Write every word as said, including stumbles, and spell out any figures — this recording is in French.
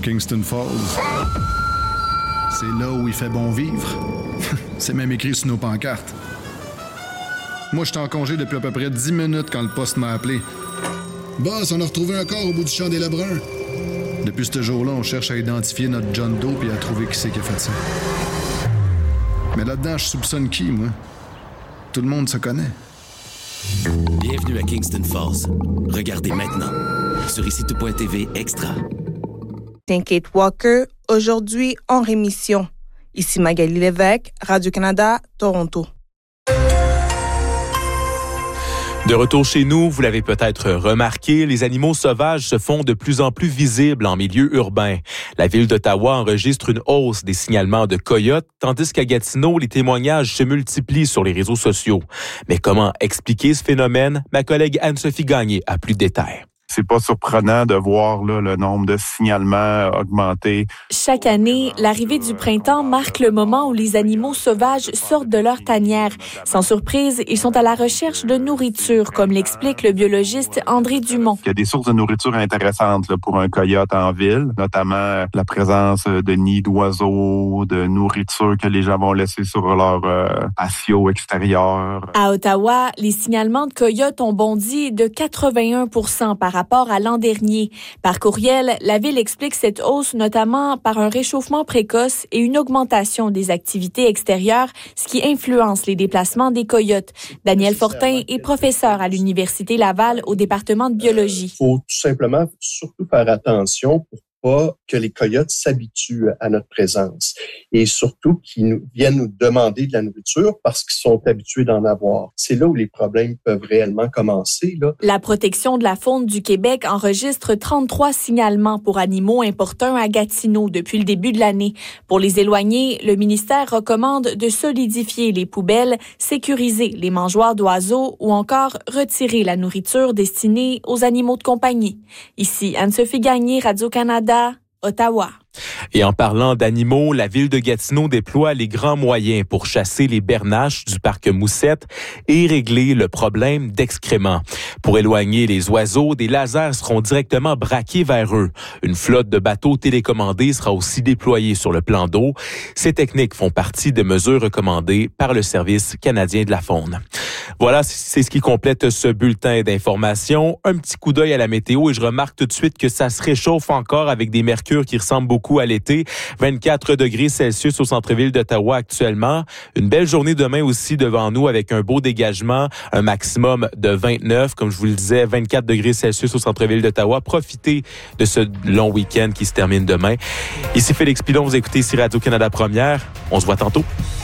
Kingston Falls. C'est là où il fait bon vivre. C'est même écrit sur nos pancartes. Moi, j'étais en congé depuis à peu près dix minutes quand le poste m'a appelé. Boss, on a retrouvé un corps au bout du champ des Lebrun. Depuis ce jour-là, on cherche à identifier notre John Doe et à trouver qui c'est qui a fait ça. Mais là-dedans, je soupçonne qui, moi? Tout le monde se connaît. Bienvenue à Kingston Falls. Regardez maintenant sur ici tout point t v Extra. Kate Walker, aujourd'hui en rémission. Ici Magali Lévesque, Radio-Canada, Toronto. De retour chez nous, vous l'avez peut-être remarqué, les animaux sauvages se font de plus en plus visibles en milieu urbain. La ville d'Ottawa enregistre une hausse des signalements de coyotes, tandis qu'à Gatineau, les témoignages se multiplient sur les réseaux sociaux. Mais comment expliquer ce phénomène? Ma collègue Anne-Sophie Gagné a plus de détails. C'est pas surprenant de voir là, le nombre de signalements augmenter. Chaque année, l'arrivée du printemps marque le moment où les animaux sauvages sortent de leur tanière. Sans surprise, ils sont à la recherche de nourriture, comme l'explique le biologiste André Dumont. Il y a des sources de nourriture intéressantes là, pour un coyote en ville, notamment la présence de nids d'oiseaux, de nourriture que les gens vont laisser sur leur euh, patio extérieur. À Ottawa, les signalements de coyotes ont bondi de quatre-vingt-un pour cent par rapport à l'an dernier. Par courriel, la Ville explique cette hausse notamment par un réchauffement précoce et une augmentation des activités extérieures, ce qui influence les déplacements des coyotes. Daniel Fortin est professeur à l'Université Laval au département de biologie. Il faut tout simplement surtout faire attention pour pas que les coyotes s'habituent à notre présence et surtout qu'ils nous, viennent nous demander de la nourriture parce qu'ils sont habitués d'en avoir. C'est là où les problèmes peuvent réellement commencer. Là. La protection de la faune du Québec enregistre trente-trois signalements pour animaux importuns à Gatineau depuis le début de l'année. Pour les éloigner, le ministère recommande de solidifier les poubelles, sécuriser les mangeoires d'oiseaux ou encore retirer la nourriture destinée aux animaux de compagnie. Ici Anne-Sophie Gagné, Radio-Canada, Ottawa. Et en parlant d'animaux, la ville de Gatineau déploie les grands moyens pour chasser les bernaches du parc Moussette et régler le problème d'excréments. Pour éloigner les oiseaux, des lasers seront directement braqués vers eux. Une flotte de bateaux télécommandés sera aussi déployée sur le plan d'eau. Ces techniques font partie des mesures recommandées par le Service canadien de la faune. Voilà, c'est ce qui complète ce bulletin d'information. Un petit coup d'œil à la météo et je remarque tout de suite que ça se réchauffe encore avec des mercures qui ressemblent beaucoup à l'été. vingt-quatre degrés Celsius au centre-ville d'Ottawa actuellement. Une belle journée demain aussi devant nous avec un beau dégagement, un maximum de vingt-neuf. Comme je vous le disais, vingt-quatre degrés Celsius au centre-ville d'Ottawa. Profitez de ce long week-end qui se termine demain. Ici Félix Pilon, vous écoutez ici Radio-Canada Première. On se voit tantôt.